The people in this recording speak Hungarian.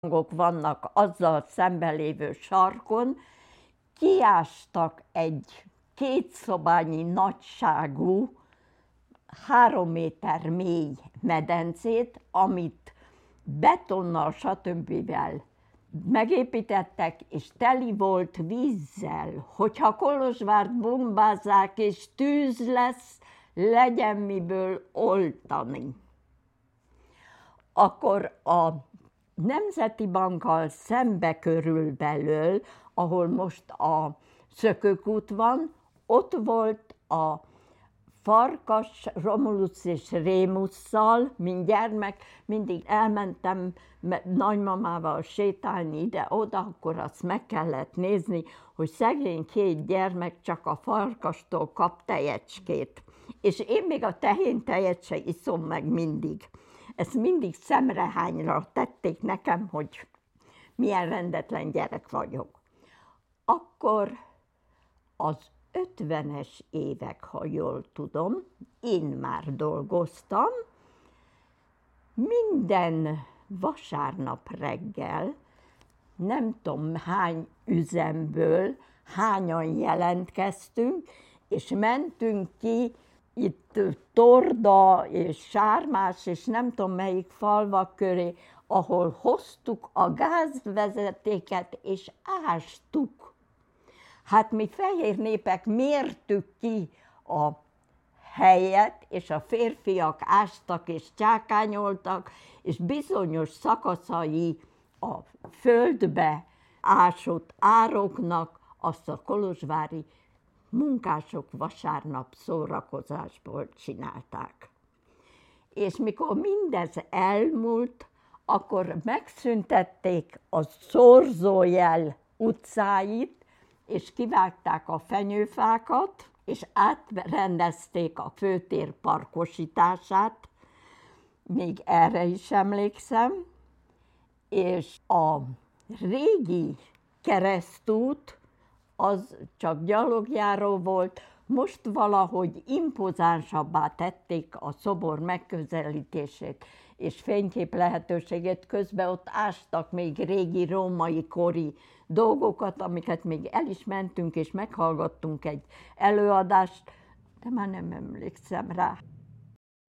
vannak azzal szemben lévő sarkon, kiástak egy kétszobányi nagyságú, 3 méter mély medencét, amit betonnal, stb. Megépítettek, és teli volt vízzel, hogyha Kolozsvárt bombázzák és tűz lesz, legyen miből oltani. Akkor a Nemzeti Bankkal szembe körülbelül, ahol most a Szökőkút van, ott volt a Farkas, Romulusz és Rémusszal, mint gyermek, mindig elmentem nagymamával sétálni ide-oda, akkor azt meg kellett nézni, hogy szegény 2 gyermek csak a farkastól kap tejecskét. És én még a tehén tejet se iszom meg mindig. Ezt mindig szemrehányra tették nekem, hogy milyen rendetlen gyerek vagyok. Akkor az 50-es évek, ha jól tudom, én már dolgoztam. Minden vasárnap reggel, nem tudom hány üzemből, hányan jelentkeztünk, és mentünk ki itt Torda és Sármás, és nem tudom melyik falvak köré, ahol hoztuk a gázvezetéket, és ástuk. Hát mi fehér népek mértük ki a helyet, és a férfiak ástak és csákányoltak, és bizonyos szakaszai a földbe ásott ároknak azt a kolozsvári munkások vasárnap szórakozásból csinálták. És mikor mindez elmúlt, akkor megszüntették a Szorzójel utcáit, és kivágták a fenyőfákat, és átrendezték a főtér parkosítását, még erre is emlékszem, és a régi keresztút az csak gyalogjáró volt, most valahogy impozánsabbá tették a szobor megközelítését és fénykép lehetőségét, közben ott ástak még régi római kori dolgokat, amiket még el is mentünk és meghallgattunk egy előadást, de már nem emlékszem rá.